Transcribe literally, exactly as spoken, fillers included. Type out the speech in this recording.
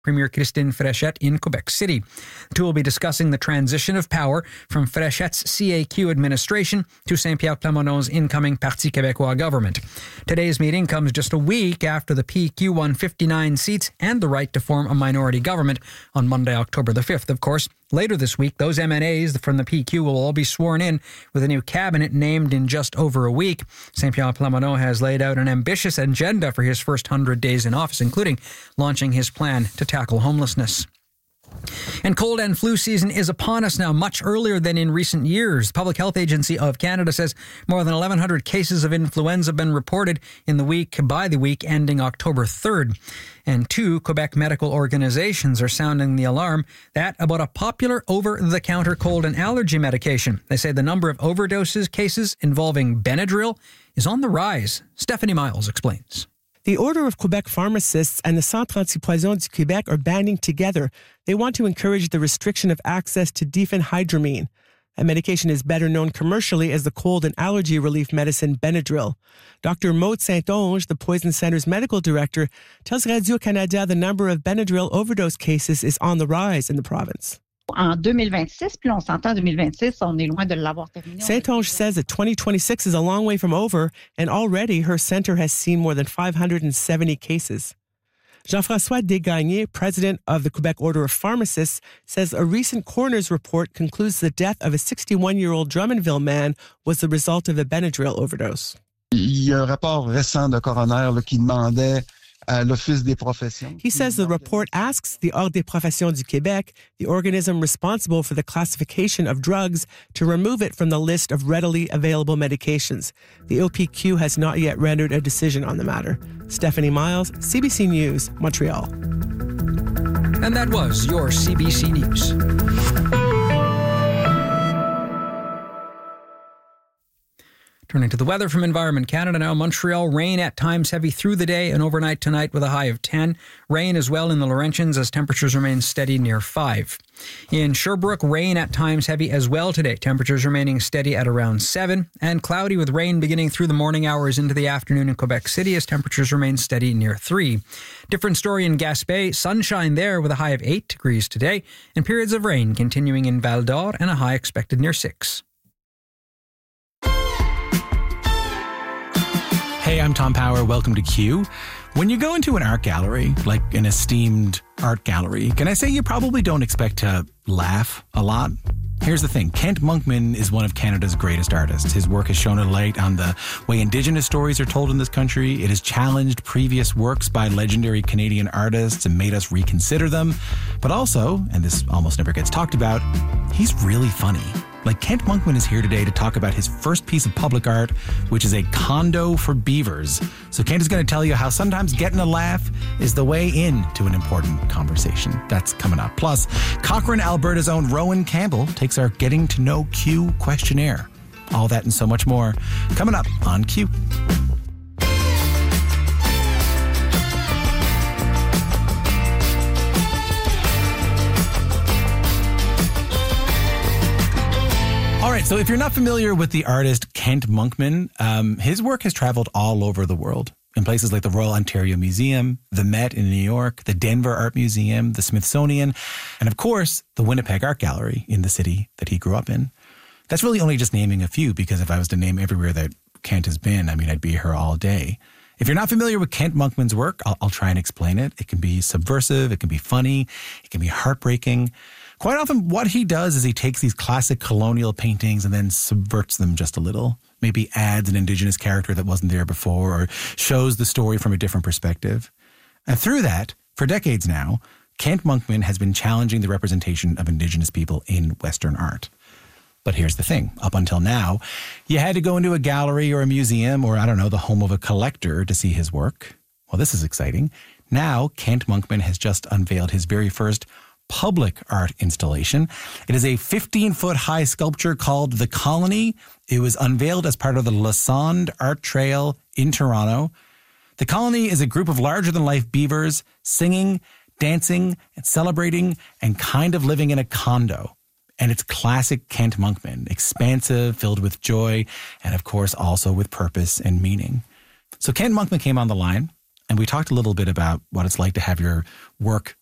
Premier Christine Fréchette in Quebec City. The two will be discussing the transition of power from Fréchette's C A Q administration to Saint-Pierre Plamondon's incoming Parti Québécois government. Today's meeting comes just a week after the P Q won fifty-nine seats and the right to form a minority government on Monday, October the fifth, of course. Later this week, those M N As from the P Q will all be sworn in with a new cabinet named in just over a week. Saint-Pierre Plamondon has laid out an ambitious agenda for his first one hundred days in office, including launching his plan to tackle homelessness. And cold and flu season is upon us now, much earlier than in recent years. The Public Health Agency of Canada says more than eleven hundred cases of influenza have been reported in the week by the week ending October third. And two Quebec medical organizations are sounding the alarm that about a popular over-the-counter cold and allergy medication. They say the number of overdoses cases involving Benadryl is on the rise. Stephanie Miles explains. The Order of Quebec Pharmacists and the Centre Antipoison du Québec are banding together. They want to encourage the restriction of access to diphenhydramine. That medication is better known commercially as the cold and allergy relief medicine Benadryl. Doctor Maude Saint-Onge, the Poison Center's medical director, tells Radio-Canada the number of Benadryl overdose cases is on the rise in the province. En deux mille vingt-six, puis on s'entend deux mille vingt-six, on est loin de l'avoir terminé. Saint-Onge says that twenty twenty-six is a long way from over, and already her center has seen more than five hundred seventy cases. Jean-François Desgagnés, president of the Quebec Order of Pharmacists, says a recent coroner's report concludes the death of a sixty-one-year-old Drummondville man was the result of a Benadryl overdose. Il y a un rapport récent de coroner là, qui demandait à l'Office des professions. He says the report asks the Ordre des professions du Québec, the organism responsible for the classification of drugs, to remove it from the list of readily available medications. The O P Q has not yet rendered a decision on the matter. Stephanie Miles, C B C News, Montreal. And that was your C B C News. Turning to the weather from Environment Canada now. Montreal, rain at times heavy through the day and overnight tonight with a high of ten. Rain as well in the Laurentians as temperatures remain steady near five. In Sherbrooke, rain at times heavy as well today. Temperatures remaining steady at around seven. And cloudy with rain beginning through the morning hours into the afternoon in Quebec City as temperatures remain steady near three. Different story in Gaspé. Sunshine there with a high of eight degrees today. And periods of rain continuing in Val d'Or and a high expected near six. Hey, I'm Tom Power. Welcome to Q. When you go into an art gallery, like an esteemed art gallery, can I say you probably don't expect to laugh a lot? Here's the thing. Kent Monkman is one of Canada's greatest artists. His work has shown a light on the way Indigenous stories are told in this country. It has challenged previous works by legendary Canadian artists and made us reconsider them. But also, and this almost never gets talked about, he's really funny. Like, Kent Monkman is here today to talk about his first piece of public art, which is a condo for beavers. So Kent is going to tell you how sometimes getting a laugh is the way into an important conversation. That's coming up. Plus, Cochrane, Alberta's own Rowan Campbell takes our Getting to Know Q questionnaire. All that and so much more coming up on Q. All right, so if you're not familiar with the artist Kent Monkman, um, his work has traveled all over the world in places like the Royal Ontario Museum, the Met in New York, the Denver Art Museum, the Smithsonian, and of course, the Winnipeg Art Gallery in the city that he grew up in. That's really only just naming a few, because if I was to name everywhere that Kent has been, I mean, I'd be here all day. If you're not familiar with Kent Monkman's work, I'll, I'll try and explain it. It can be subversive, it can be funny, it can be heartbreaking. Quite often, what he does is he takes these classic colonial paintings and then subverts them just a little. Maybe adds an Indigenous character that wasn't there before, or shows the story from a different perspective. And through that, for decades now, Kent Monkman has been challenging the representation of Indigenous people in Western art. But here's the thing. Up until now, you had to go into a gallery or a museum or, I don't know, the home of a collector to see his work. Well, this is exciting. Now, Kent Monkman has just unveiled his very first public art installation. It is a fifteen-foot high sculpture called The Colony. It was unveiled as part of the Lassonde Art Trail in Toronto. The Colony is a group of larger-than-life beavers singing, dancing, and celebrating, and kind of living in a condo. And it's classic Kent Monkman, expansive, filled with joy, and of course also with purpose and meaning. So Kent Monkman came on the line, and we talked a little bit about what it's like to have your work